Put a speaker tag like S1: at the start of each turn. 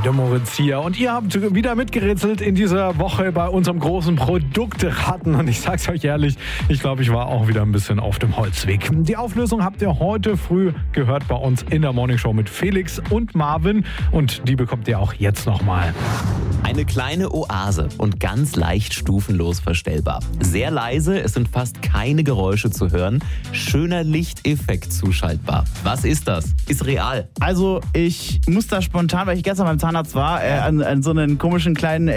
S1: der Moritz hier. Und ihr habt wieder mitgerätselt in dieser Woche bei unserem großen Produktraten. Und ich sag's euch ehrlich, ich glaube, ich war auch wieder ein bisschen auf dem Holzweg. Die Auflösung habt ihr heute früh gehört bei uns in der Morningshow mit Felix und Marvin. Und die bekommt ihr auch jetzt nochmal.
S2: Eine kleine Oase und ganz leicht stufenlos verstellbar. Sehr leise, es sind fast keine Geräusche zu hören. Schöner Lichteffekt zuschaltbar. Was ist das? Ist real.
S3: Also ich muss da spontan, weil ich gestern beim Zahnarzt war, an so einen komischen kleinen